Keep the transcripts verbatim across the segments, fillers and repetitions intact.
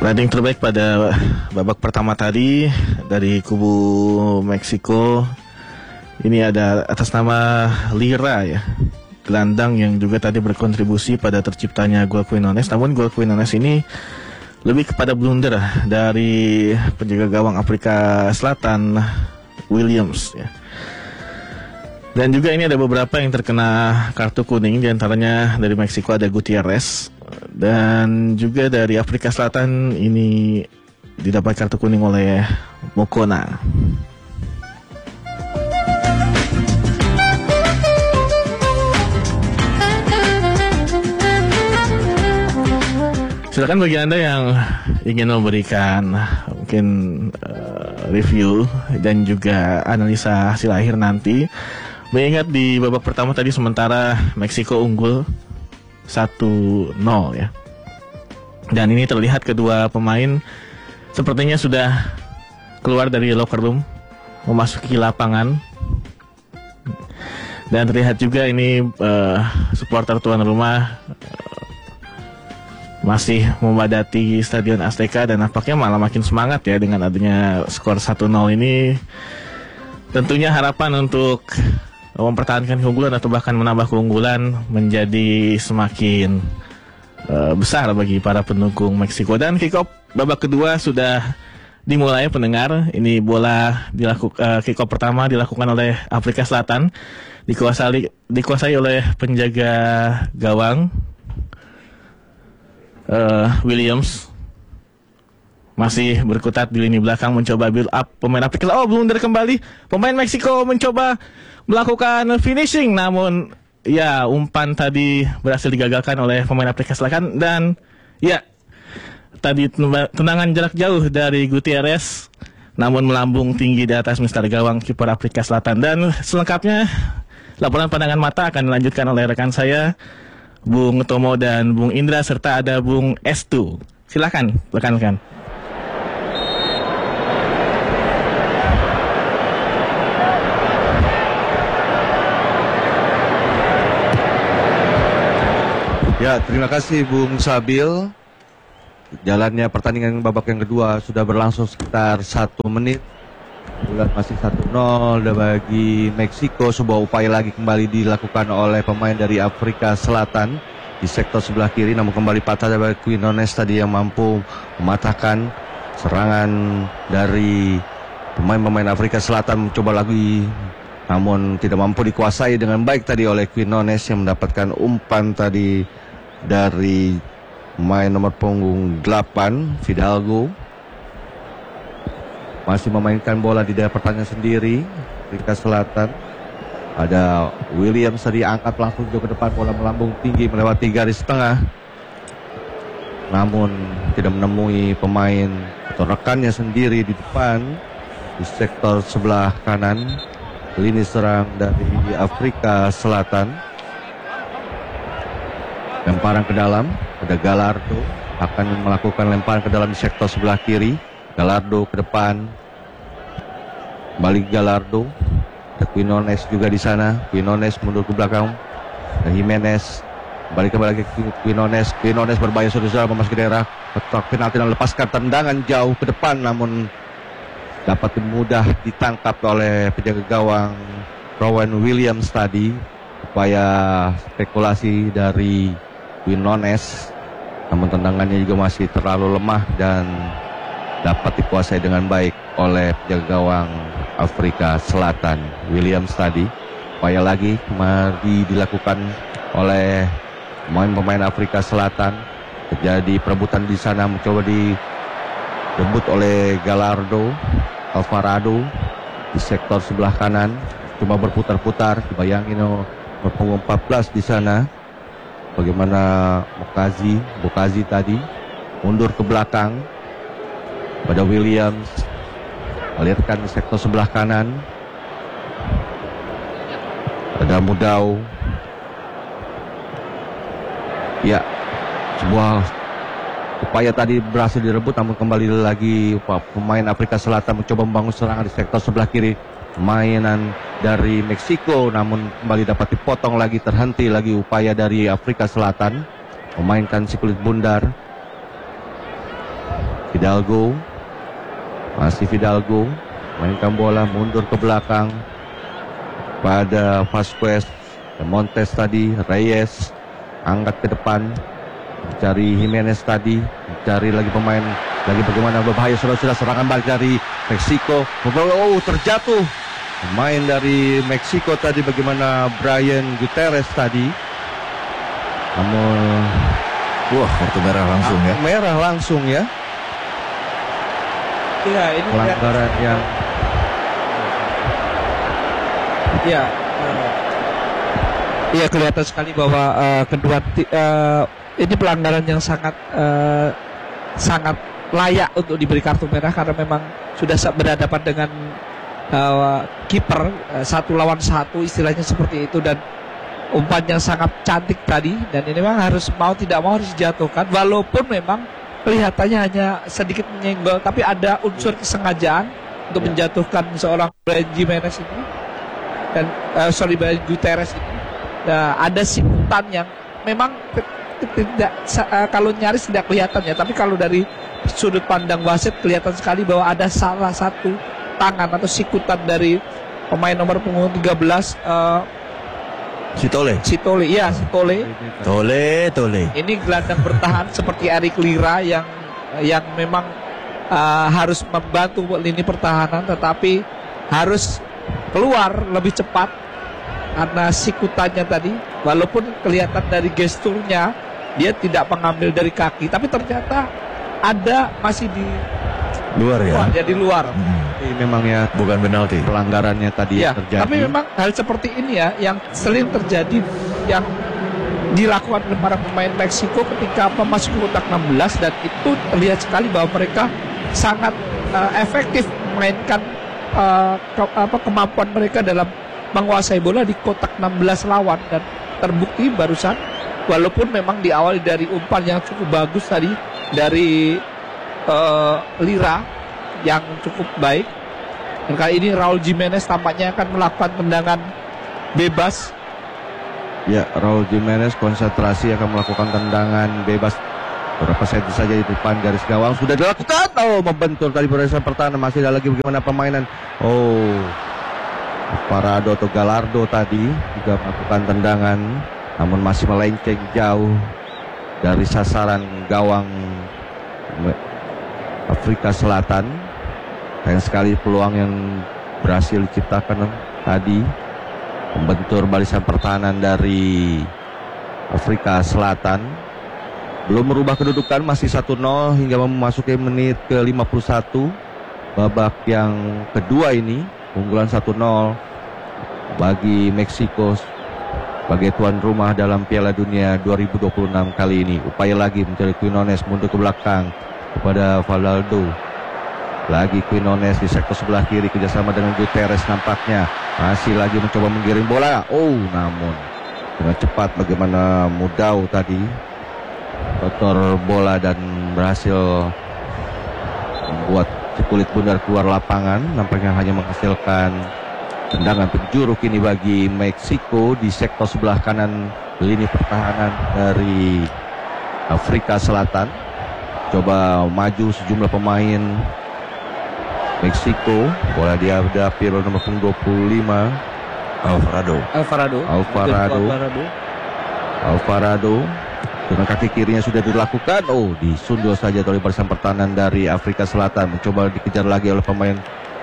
Landing terbaik pada babak pertama tadi dari kubu Meksiko. Ini ada atas nama Lira ya, gelandang yang juga tadi berkontribusi pada terciptanya gol Quinones. Namun gol Quinones ini lebih kepada blunder dari penjaga gawang Afrika Selatan Williams ya. Dan juga ini ada beberapa yang terkena kartu kuning, diantaranya dari Meksiko ada Gutierrez, dan juga dari Afrika Selatan ini didapat kartu kuning oleh Mokona. Silakan bagi Anda yang ingin memberikan mungkin uh, review dan juga analisa hasil akhir nanti. Mengingat di babak pertama tadi sementara Meksiko unggul satu nol ya. Dan ini terlihat kedua pemain sepertinya sudah keluar dari locker room, memasuki lapangan. Dan terlihat juga ini uh, supporter tuan rumah uh, masih memadati Stadion Azteca dan nampaknya malah makin semangat ya dengan adanya skor satu nol ini. Tentunya harapan untuk mempertahankan keunggulan atau bahkan menambah keunggulan menjadi semakin uh, besar bagi para pendukung Meksiko. Dan kick off babak kedua sudah dimulai pendengar. Ini bola dilakukan uh, kick off pertama dilakukan oleh Afrika Selatan, dikuasai dikuasai oleh penjaga gawang uh, Williams. Masih berkutat di lini belakang mencoba build up pemain Afrika. Oh, blunder kembali. Pemain Meksiko mencoba melakukan finishing, namun ya umpan tadi berhasil digagalkan oleh pemain Afrika Selatan. Dan ya tadi tendangan jarak jauh dari Gutierrez, namun melambung tinggi di atas mister gawang kiper Afrika Selatan. Dan selengkapnya laporan pandangan mata akan dilanjutkan oleh rekan saya Bung Tomo dan Bung Indra, serta ada Bung Estu. Silakan rekan-rekan. Ya, terima kasih Bung Sabil. Jalannya pertandingan babak yang kedua sudah berlangsung sekitar satu menit. Bulan masih satu nol bagi Meksiko. Sebuah upaya lagi kembali dilakukan oleh pemain dari Afrika Selatan di sektor sebelah kiri, namun kembali patah dari Quinones tadi yang mampu mematahkan serangan dari pemain-pemain Afrika Selatan. Mencoba lagi, namun tidak mampu dikuasai dengan baik tadi oleh Quinones yang mendapatkan umpan tadi dari pemain nomor punggung delapan Fidalgo. Masih memainkan bola di daerah pertandingan sendiri Afrika Selatan. Ada Williams tadi angkat langsung ke depan, bola melambung tinggi melewati garis tengah, namun tidak menemui pemain atau rekannya sendiri di depan di sektor sebelah kanan lini serang dari Afrika Selatan. Lemparan ke dalam, ada Gallardo akan melakukan lemparan ke dalam di sektor sebelah kiri. Gallardo ke depan, balik Gallardo. Ada Quinones juga di sana. Quinones mundur ke belakang. Dan Jimenez balik kembali ke Quinones. Quinones berbahaya, saudara, memasuki daerah kotak penalti dan lepaskan tendangan jauh ke depan, namun dapat mudah ditangkap oleh penjaga gawang Rowan Williams tadi. Upaya spekulasi dari Quinones, namun tendangannya juga masih terlalu lemah dan dapat dikuasai dengan baik oleh penjaga gawang Afrika Selatan Williams tadi. Upaya lagi kembali dilakukan oleh pemain-pemain Afrika Selatan. Terjadi perebutan di sana, mencoba direbut oleh Gallardo Alvarado di sektor sebelah kanan. Cuma berputar-putar, dibayangin oh, berpunggung empat belas di sana. Bagaimana Bokazi, Bokazi tadi mundur ke belakang pada Williams, alirkan di sektor sebelah kanan. Ada Mudau. Ya, sebuah upaya tadi berhasil direbut, namun kembali lagi pemain Afrika Selatan mencoba membangun serangan di sektor sebelah kiri. Mainan dari Meksiko, namun kembali dapat dipotong lagi, terhenti lagi upaya dari Afrika Selatan memainkan si kulit bundar. Fidalgo, masih Fidalgo, mainkan bola mundur ke belakang pada Vasquez, Montes tadi, Reyes angkat ke depan, mencari Jimenez tadi, mencari lagi pemain, lagi bagaimana berbahaya, sudah sudah serangan balik dari Meksiko. Oh, terjatuh pemain dari Meksiko tadi, bagaimana Brian Gutierrez tadi, namun wah, kartu merah langsung ya. Merah langsung ya. Iya, ini pelanggaran yang Iya, uh, iya kelihatan sekali bahwa uh, kedua uh, ini pelanggaran yang sangat uh, sangat layak untuk diberi kartu merah, karena memang sudah berhadapan dengan uh, kiper uh, satu lawan satu, istilahnya seperti itu, dan umpan yang sangat cantik tadi, dan ini memang harus mau tidak mau harus dijatuhkan, walaupun memang kelihatannya hanya sedikit menyenggol, tapi ada unsur kesengajaan untuk menjatuhkan seorang Brian Jimenez ini. Dan uh, sorry Brian Gutierrez ini, nah, ada sikutan yang memang tidak uh, kalau nyaris tidak kelihatan ya, tapi kalau dari sudut pandang wasit kelihatan sekali bahwa ada salah satu tangan atau sikutan dari pemain nomor punggung tiga belas, uh, Sitole. Sitole, iya Sitole. Tole, tole. Ini gelandang bertahan seperti Eric Lira yang yang memang uh, harus membantu lini pertahanan, tetapi harus keluar lebih cepat karena sikutannya tadi, walaupun kelihatan dari gesturnya dia tidak mengambil dari kaki, tapi ternyata ada masih di luar ya, luar, ya di luar. Hmm. ini memang ya Bukan penalti. pelanggarannya tadi Ya, yang terjadi. tapi memang hal seperti ini ya yang sering terjadi, yang dilakukan oleh para pemain Meksiko ketika memasuki kotak enam belas, dan itu terlihat sekali bahwa mereka sangat uh, efektif memainkan Uh, ke, apa, kemampuan mereka dalam menguasai bola di kotak enam belas lawan, dan terbukti barusan, walaupun memang diawali dari umpan yang cukup bagus tadi dari uh, Lira yang cukup baik, dan kali ini Raul Jimenez tampaknya akan melakukan tendangan bebas. Ya, Raul Jimenez konsentrasi akan melakukan tendangan bebas berapa senti saja di depan garis gawang, sudah dilakukan. Oh, membentur tadi barisan pertahanan, masih ada lagi bagaimana permainan. Oh, Parado atau Gallardo tadi juga melakukan tendangan, namun masih melenceng jauh dari sasaran gawang Afrika Selatan. Sayang sekali peluang yang berhasil diciptakan tadi, membentur barisan pertahanan dari Afrika Selatan. Belum merubah kedudukan, masih satu nol hingga memasuki menit ke lima puluh satu. Babak yang kedua ini, unggulan satu nol bagi Meksiko sebagai tuan rumah dalam Piala Dunia dua ribu dua puluh enam kali ini. Upaya lagi mencari Quinones, mundur ke belakang kepada Fidalgo. Lagi Quinones di sektor sebelah kiri, kerjasama dengan Gutierrez nampaknya. Masih lagi mencoba menggiring bola. Oh, namun dengan cepat bagaimana Mudau tadi kotor bola dan berhasil membuat kulit bundar keluar lapangan. Nampaknya hanya menghasilkan tendangan penjuru kini bagi Meksiko di sektor sebelah kanan lini pertahanan dari Afrika Selatan. Coba maju sejumlah pemain Meksiko, bola dihadapi oleh nomor dua puluh lima Alvarado. Alvarado Alvarado Alvarado Alvarado dengan kaki kirinya sudah dilakukan. Oh, disundul saja oleh barisan pertahanan dari Afrika Selatan. Mencoba dikejar lagi oleh pemain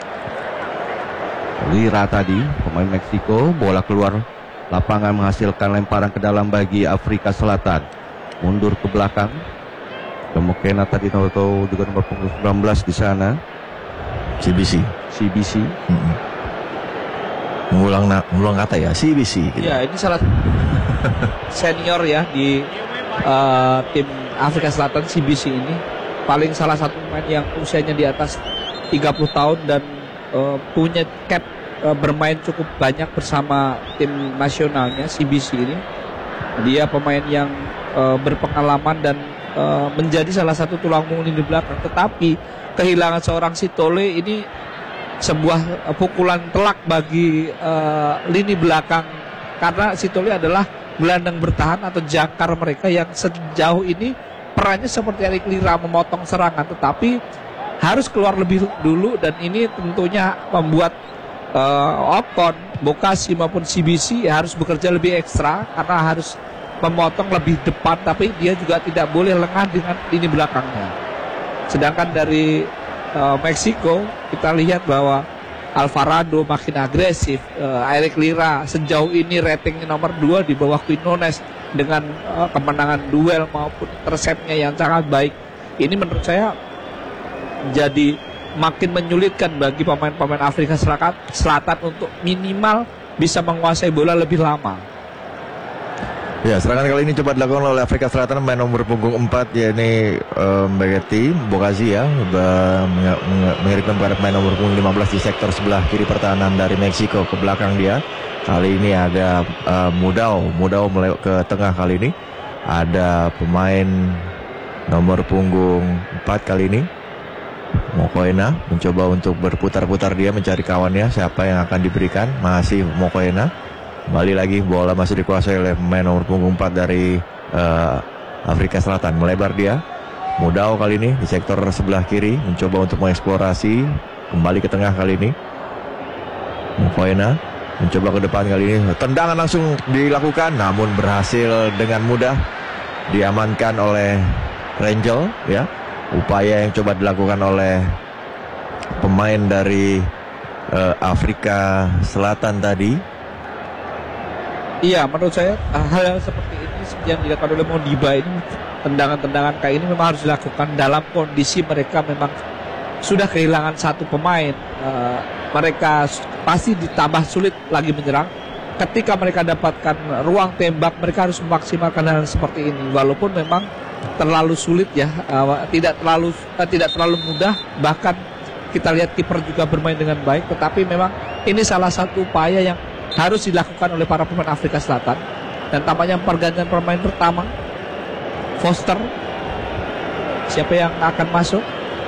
Lira tadi, pemain Meksiko. Bola keluar lapangan menghasilkan lemparan ke dalam bagi Afrika Selatan. Mundur ke belakang. Kemungkinan tadi atau juga nomor sembilan belas di sana. C B C. C B C. Hmm. Mengulang mengulang kata ya, C B C. Gitu. Ya, ini salah senior ya di uh, tim Afrika Selatan, C B C ini. Paling salah satu pemain yang usianya di atas tiga puluh tahun dan uh, punya cap uh, bermain cukup banyak bersama tim nasionalnya, C B C ini. Dia pemain yang uh, berpengalaman dan uh, menjadi salah satu tulang punggung di belakang. Tetapi kehilangan seorang Sitole ini sebuah uh, pukulan telak bagi uh, lini belakang, karena Sitole adalah gelandang bertahan atau jangkar mereka yang sejauh ini perannya seperti Eric Lira memotong serangan, tetapi harus keluar lebih dulu, dan ini tentunya membuat uh, Ocon, Bokasi maupun C B C harus bekerja lebih ekstra karena harus memotong lebih depan, tapi dia juga tidak boleh lengah dengan lini belakangnya. Sedangkan dari uh, Meksiko kita lihat bahwa Alvarado makin agresif, uh, Eric Lira sejauh ini ratingnya nomor dua di bawah Quinones dengan uh, kemenangan duel maupun interceptnya yang sangat baik. Ini menurut saya jadi makin menyulitkan bagi pemain-pemain Afrika Selatan, Selatan untuk minimal bisa menguasai bola lebih lama. Ya, serangan kali ini coba dilakukan oleh Afrika Selatan, main nomor punggung empat yakni um, Begeti Bokazi ya, mengirimkan kepada main nomor punggung lima belas di sektor sebelah kiri pertahanan dari Meksiko ke belakang dia. Kali ini ada uh, Mudau, Mudau melewat ke tengah kali ini. Ada pemain nomor punggung empat kali ini, Mokoena, mencoba untuk berputar-putar dia mencari kawannya, siapa yang akan diberikan. Masih Mokoena. Kembali lagi bola masih dikuasai oleh pemain nomor punggung empat dari uh, Afrika Selatan. Melebar dia, Mudau kali ini di sektor sebelah kiri, mencoba untuk mengeksplorasi. Kembali ke tengah kali ini, Mokoena mencoba ke depan kali ini. Tendangan langsung dilakukan, namun berhasil dengan mudah diamankan oleh Rangel ya. Upaya yang coba dilakukan oleh pemain dari uh, Afrika Selatan tadi. Iya, menurut saya hal seperti ini yang dilakukan oleh Modiba ini, tendangan-tendangan kayak ini memang harus dilakukan dalam kondisi mereka memang sudah kehilangan satu pemain. Uh, mereka pasti ditambah sulit lagi menyerang. Ketika mereka dapatkan ruang tembak, mereka harus memaksimalkan hal seperti ini. Walaupun memang terlalu sulit ya, uh, tidak terlalu uh, tidak terlalu mudah. Bahkan kita lihat kiper juga bermain dengan baik. Tetapi memang ini salah satu upaya yang harus dilakukan oleh para pemain Afrika Selatan. Dan tampaknya pergantian pemain pertama, Foster. Siapa yang akan masuk?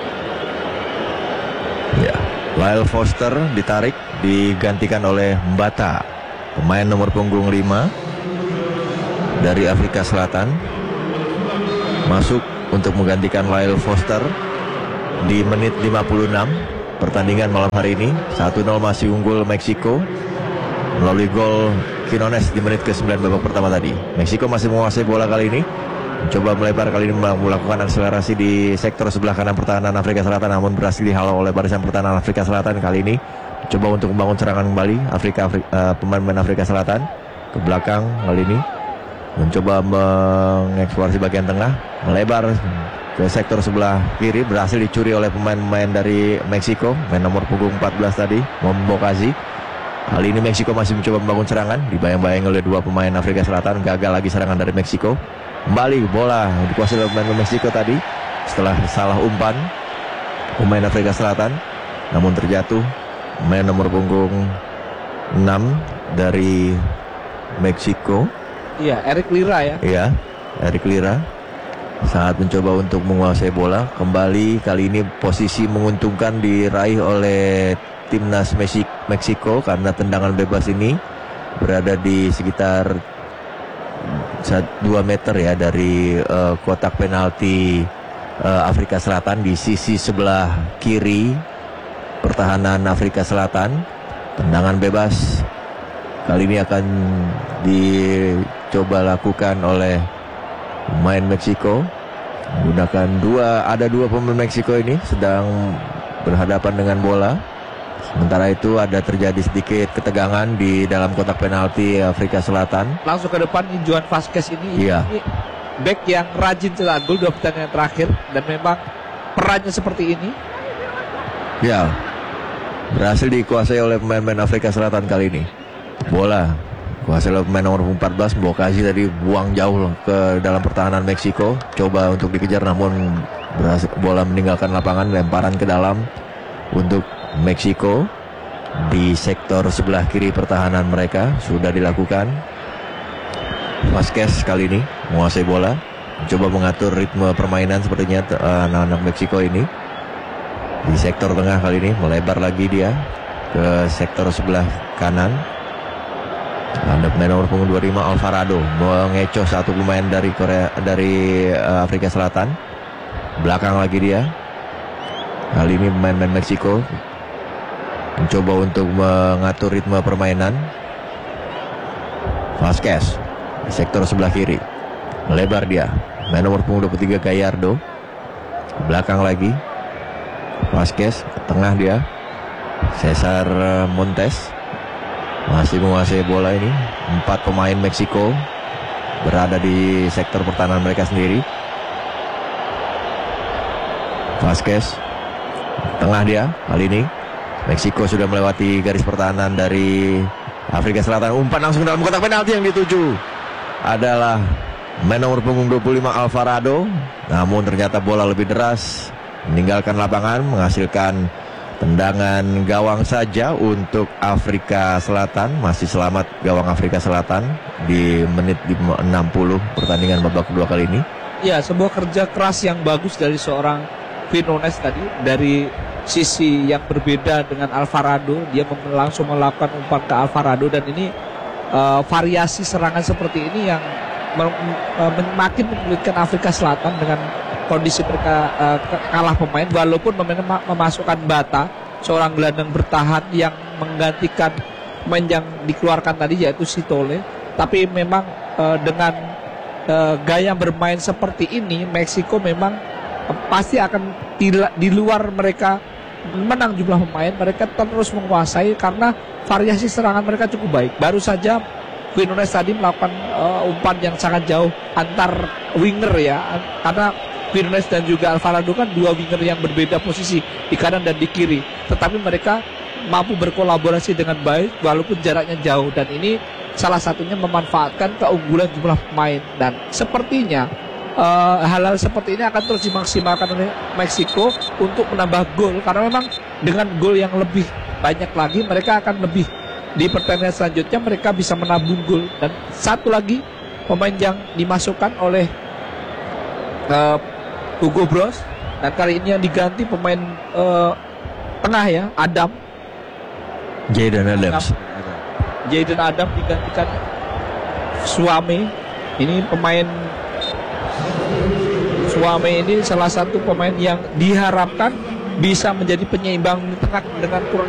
Ya, Lyle Foster ditarik, digantikan oleh Mbata, pemain nomor punggung lima dari Afrika Selatan, masuk untuk menggantikan Lyle Foster di menit lima puluh enam pertandingan malam hari ini. Satu nol masih unggul Meksiko melalui gol Quinones di menit ke sembilan babak pertama tadi. Meksiko masih menguasai bola kali ini, mencoba melebar kali ini, melakukan akselerasi di sektor sebelah kanan pertahanan Afrika Selatan, namun berhasil dihalau oleh barisan pertahanan Afrika Selatan. Kali ini coba untuk membangun serangan kembali Afrika, Afrika uh, pemain-pemain Afrika Selatan ke belakang kali ini, mencoba mengeksplorasi bagian tengah, melebar ke sektor sebelah kiri, berhasil dicuri oleh pemain-pemain dari Meksiko, main nomor punggung empat belas tadi, Mombokazi. Kali ini Meksiko masih mencoba membangun serangan, dibayang-bayang oleh dua pemain Afrika Selatan. Gagal lagi serangan dari Meksiko. Kembali bola dikuasai oleh pemain Meksiko tadi setelah salah umpan pemain Afrika Selatan, namun terjatuh pemain nomor punggung enam dari Meksiko. Iya, Eric Lira ya. Iya, Eric Lira saat mencoba untuk menguasai bola. Kembali kali ini posisi menguntungkan diraih oleh timnas Meksiko karena tendangan bebas ini berada di sekitar dua meter ya dari uh, kotak penalti uh, Afrika Selatan di sisi sebelah kiri pertahanan Afrika Selatan. Tendangan bebas kali ini akan dicoba lakukan oleh pemain Meksiko, menggunakan dua ada dua pemain Meksiko ini sedang berhadapan dengan bola. Sementara itu ada terjadi sedikit ketegangan di dalam kotak penalti Afrika Selatan. Langsung ke depan Juan Vazquez ini, iya. ini back yang rajin cetak gol dua pertandingan terakhir, dan memang perannya seperti ini. Ya, berhasil dikuasai oleh pemain-pemain Afrika Selatan kali ini. Bola kuasai oleh pemain nomor empat belas, Bokasi tadi buang jauh ke dalam pertahanan Meksiko. Coba untuk dikejar namun berhasil, bola meninggalkan lapangan, lemparan ke dalam untuk Meksiko di sektor sebelah kiri pertahanan mereka sudah dilakukan. Vazquez kali ini menguasai bola, mencoba mengatur ritme permainan sepertinya uh, anak-anak Meksiko ini. Di sektor tengah kali ini melebar lagi dia ke sektor sebelah kanan. Ada pemain nomor punggung dua puluh lima Alvarado mengecoh satu pemain dari Korea dari uh, Afrika Selatan. Belakang lagi dia. Kali ini pemain-pemain Meksiko mencoba untuk mengatur ritme permainan. Vasquez di sektor sebelah kiri. Melebar dia. Pemain nomor punggung dua puluh tiga Gallardo. Belakang lagi. Vasquez ke tengah dia. Cesar Montes masih menguasai bola ini. Empat pemain Meksiko berada di sektor pertahanan mereka sendiri. Vasquez tengah dia. Kali ini Meksiko sudah melewati garis pertahanan dari Afrika Selatan. Umpan langsung dalam kotak penalti, yang dituju adalah main nomor punggung dua puluh lima Alvarado. Namun ternyata bola lebih deras meninggalkan lapangan, menghasilkan tendangan gawang saja untuk Afrika Selatan. Masih selamat gawang Afrika Selatan di menit enam puluh pertandingan babak kedua kali ini. Ya, sebuah kerja keras yang bagus dari seorang Quinones tadi. Dari sisi yang berbeda dengan Alvarado, dia mem- langsung melakukan umpan ke Alvarado. Dan ini uh, variasi serangan seperti ini yang mem- uh, makin menyulitkan Afrika Selatan dengan kondisi mereka uh, kalah pemain. Walaupun mem- memasukkan Bata, seorang gelandang bertahan yang menggantikan pemain yang dikeluarkan tadi, yaitu Sitole. Tapi memang uh, dengan uh, gaya bermain seperti ini, Meksiko memang uh, pasti akan di, di luar mereka menang jumlah pemain. Mereka terus menguasai karena variasi serangan mereka cukup baik. Baru saja Quinones tadi melakukan uh, umpan yang sangat jauh antar winger ya, karena Quinones dan juga Alvarado kan dua winger yang berbeda posisi di kanan dan di kiri, tetapi mereka mampu berkolaborasi dengan baik walaupun jaraknya jauh. Dan ini salah satunya memanfaatkan keunggulan jumlah pemain. Dan sepertinya uh, hal-hal seperti ini akan terus dimaksimalkan oleh Meksiko untuk menambah gol, karena memang dengan gol yang lebih banyak lagi mereka akan lebih, di pertandingan selanjutnya mereka bisa menabung gol. Dan satu lagi pemain yang dimasukkan oleh uh, Hugo Bros, dan kali ini yang diganti pemain uh, tengah ya, Adam Jayden Adams. Jayden Adam digantikan Suame. Ini pemain Suame ini salah satu pemain yang diharapkan bisa menjadi penyeimbang tengah dengan kurang